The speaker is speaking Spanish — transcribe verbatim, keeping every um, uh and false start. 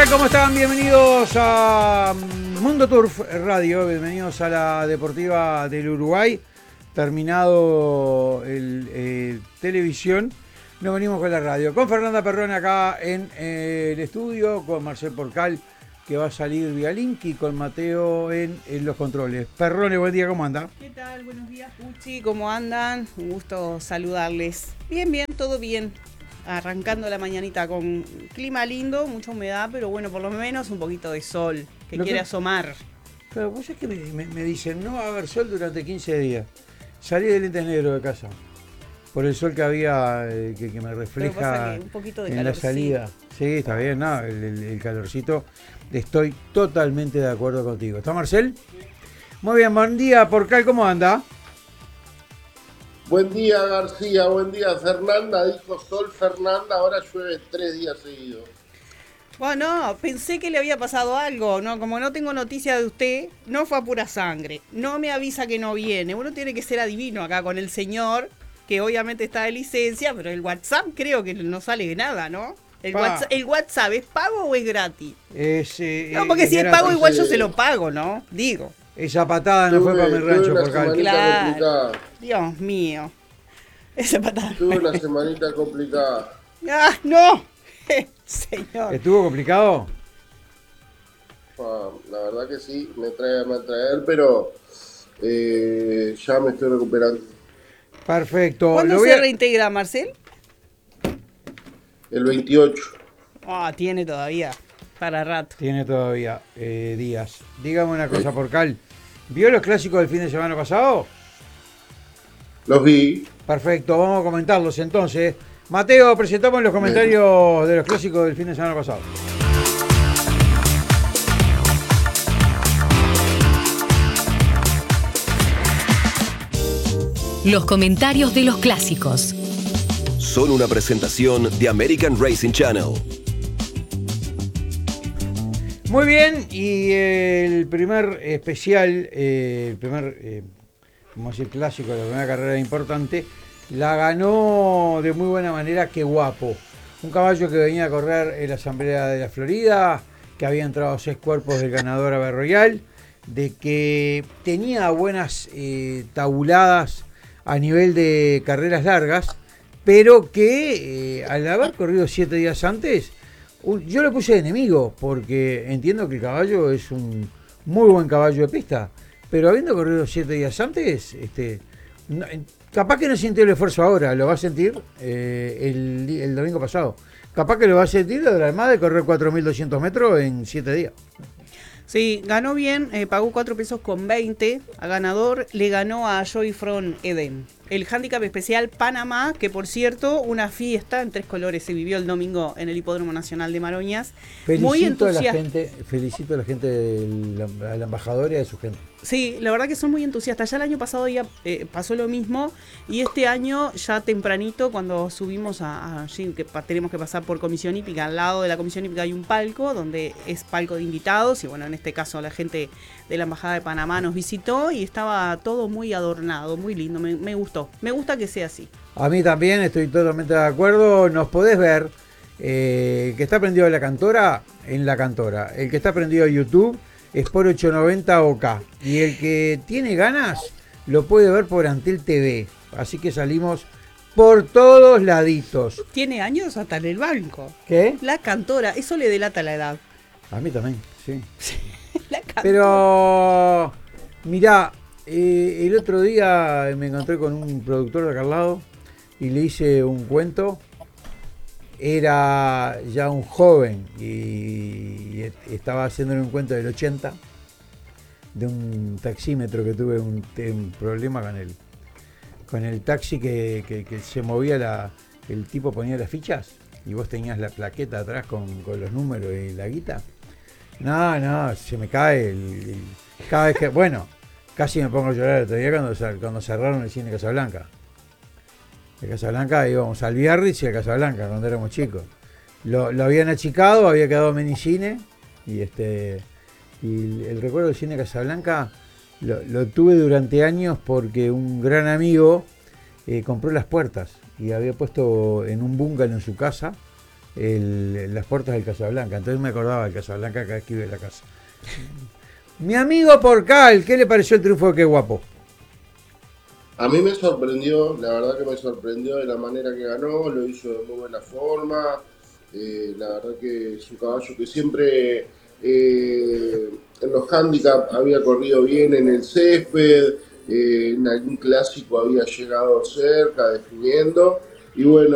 ¿Cómo están? Bienvenidos a Mundo Turf Radio, bienvenidos a la Deportiva del Uruguay. Terminado el eh, televisión, nos venimos con la radio. Con Fernanda Perrone acá en eh, el estudio, con Marcel Porcal, que va a salir vía link, y con Mateo en, en los controles. Perrone, buen día, ¿cómo anda? ¿Qué tal? Buenos días, Puchi, ¿cómo andan? Un gusto saludarles. Bien, bien, todo bien. Arrancando la mañanita con clima lindo, mucha humedad, pero bueno, por lo menos un poquito de sol que Lo quiere que... asomar. Claro, vos es que me, me, me dicen, no va a haber sol durante quince días. Salí de lentes negros de casa, por el sol que había, eh, que, que me refleja que un poquito de en calor, la salida. Sí, está bien, no, el, el, el calorcito. Estoy totalmente de acuerdo contigo. ¿Está Marcel? Muy bien, buen día, Porcal, ¿cómo anda? Buen día, García, buen día, Fernanda. Dijo Sol Fernanda, ahora llueve tres días seguidos. Bueno, pensé que le había pasado algo, ¿no? Como no tengo noticia de usted, no fue a pura sangre. No me avisa que no viene. Uno tiene que ser adivino acá con el señor, que obviamente está de licencia, pero el WhatsApp creo que no sale de nada, ¿no? El, WhatsApp, ¿El WhatsApp es pago o es gratis? Es, eh, no, porque es si es gratis. pago igual yo se lo pago, ¿no? Digo. Esa patada no tuve, fue para mi rancho, Porcal. Claro. Dios mío. Esa patada. Tuve una semanita complicada. ¡Ah, no! Señor. ¿Estuvo complicado? Ah, la verdad que sí, me trae a mal traer, pero eh, ya me estoy recuperando. Perfecto. ¿Cuándo Lo se a... reintegra, Marcel? El veintiocho. Ah, tiene todavía. Para rato. Tiene todavía eh, días. Dígame una cosa, Porcal. ¿Vio los clásicos del fin de semana pasado? Los vi. Perfecto, vamos a comentarlos entonces. Mateo, presentamos los comentarios de los clásicos del fin de semana pasado. Los comentarios de los clásicos son una presentación de American Racing Channel. Muy bien, y el primer especial, eh, el primer, eh, vamos a decir, clásico, la primera carrera importante, la ganó de muy buena manera Qué Guapo. Un caballo que venía a correr en la Asamblea de la Florida, que había entrado seis cuerpos del ganador Ave Royal, de que tenía buenas eh, tabuladas a nivel de carreras largas, pero que eh, al haber corrido siete días antes, yo lo puse de enemigo, porque entiendo que el caballo es un muy buen caballo de pista, pero habiendo corrido siete días antes, este, no, capaz que no sintió el esfuerzo ahora, lo va a sentir eh, el, el domingo pasado. Capaz que lo va a sentir además de correr cuatro mil doscientos metros en siete días. Sí, ganó bien, eh, pagó cuatro pesos con veinte. A ganador le ganó a Joy from Eden. El handicap especial Panamá, que por cierto, una fiesta en tres colores se vivió el domingo en el Hipódromo Nacional de Maroñas. Felicito Muy entusiasta. a la gente, felicito a la gente del al embajador y a su gente. Sí, la verdad que son muy entusiastas. Ya el año pasado ya eh, pasó lo mismo, y este año ya tempranito, cuando subimos a, a allí, que pa, tenemos que pasar por Comisión Hípica, al lado de la Comisión Hípica hay un palco donde es palco de invitados, y bueno, en este caso la gente de la Embajada de Panamá nos visitó y estaba todo muy adornado, muy lindo, me, me gustó. Me gusta que sea así. A mí también, estoy totalmente de acuerdo. Nos podés ver, eh, el que está prendido a la cantora, en la cantora. El que está prendido a YouTube es por ochocientos noventa O K. Y el que tiene ganas lo puede ver por Antel T V. Así que salimos por todos laditos. Tiene años hasta en el banco. ¿Qué? La cantora, eso le delata la edad. A mí también, sí. La cantora. Pero, mirá, eh, el otro día me encontré con un productor de acá al lado y le hice un cuento. Era ya un joven y estaba haciéndole un cuento del ochenta, de un taxímetro que tuve un, un problema con el, con el taxi que, que, que se movía, la, el tipo ponía las fichas y vos tenías la plaqueta atrás con, con los números y la guita. No, no, se me cae el, el, cada vez que, bueno, casi me pongo a llorar el otro día cuando, cuando cerraron el cine Casablanca. De Casablanca íbamos al Biarritz y a Casablanca cuando éramos chicos. Lo, lo habían achicado, había quedado minicine y este y el recuerdo del cine Casablanca lo, lo tuve durante años porque un gran amigo eh, compró las puertas y había puesto en un bungalow en su casa el- las puertas del Casablanca. Entonces me acordaba del Casablanca cada vez que iba a la casa. Mi amigo Porcal, ¿qué le pareció el triunfo de Qué Guapo? A mí me sorprendió, la verdad que me sorprendió de la manera que ganó, lo hizo de muy buena forma. Eh, la verdad que es un caballo que siempre eh, en los handicaps había corrido bien en el césped, eh, en algún clásico había llegado cerca definiendo. Y bueno,